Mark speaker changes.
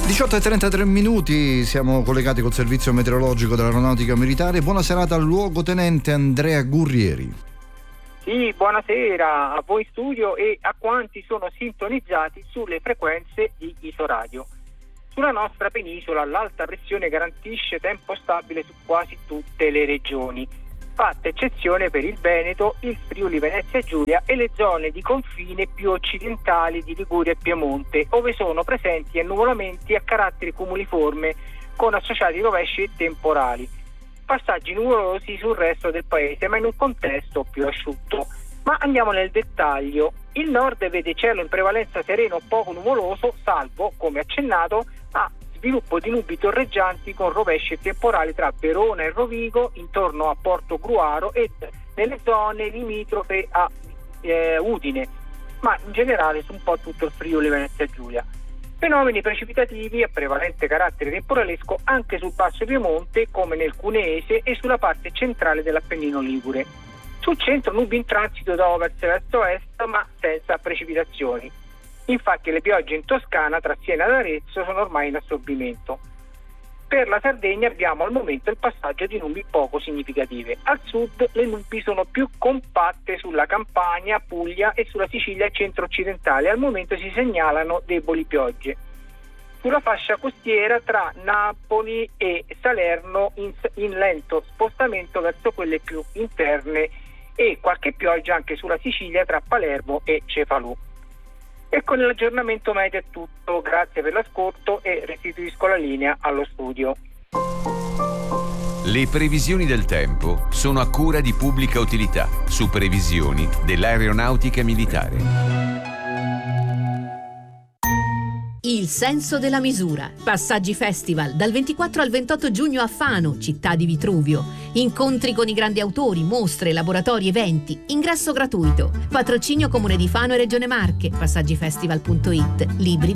Speaker 1: 18:33, siamo collegati col servizio meteorologico dell'Aeronautica Militare. Buona serata al luogotenente Andrea Gurrieri.
Speaker 2: Sì, buonasera a voi studio e a quanti sono sintonizzati sulle frequenze di Isoradio. Sulla nostra penisola l'alta pressione garantisce tempo stabile su quasi tutte le regioni, fatta eccezione per il Veneto, il Friuli Venezia Giulia e le zone di confine più occidentali di Liguria e Piemonte, dove sono presenti annuvolamenti a carattere cumuliforme con associati rovesci e temporali. Passaggi nuvolosi sul resto del paese, ma in un contesto più asciutto. Ma andiamo nel dettaglio. Il nord vede cielo in prevalenza sereno poco nuvoloso, salvo, come accennato, a sviluppo di nubi torreggianti con rovesci e temporali tra Verona e Rovigo, intorno a Porto Gruaro e nelle zone limitrofe a Udine, ma in generale su un po' tutto il Friuli Venezia Giulia. Fenomeni precipitativi a prevalente carattere temporalesco anche sul basso Piemonte, come nel Cuneese e sulla parte centrale dell'Appennino Ligure. Sul centro nubi in transito da ovest verso est, ma senza precipitazioni. Infatti le piogge in Toscana tra Siena ed Arezzo sono ormai in assorbimento. Per la Sardegna abbiamo al momento il passaggio di nubi poco significative. Al sud le nubi sono più compatte sulla Campania, Puglia e sulla Sicilia centro-occidentale. Al momento si segnalano deboli piogge. Sulla fascia costiera tra Napoli e Salerno in lento spostamento verso quelle più interne e qualche pioggia anche sulla Sicilia tra Palermo e Cefalù. E con l'aggiornamento medio è tutto, grazie per l'ascolto e restituisco la linea allo studio.
Speaker 3: Le previsioni del tempo sono a cura di Pubblica Utilità, su previsioni dell'Aeronautica Militare.
Speaker 4: Il senso della misura. Passaggi Festival dal 24 al 28 giugno a Fano, città di Vitruvio. Incontri con i grandi autori, mostre, laboratori, eventi. Ingresso gratuito. Patrocinio Comune di Fano e Regione Marche. Passaggifestival.it. Libri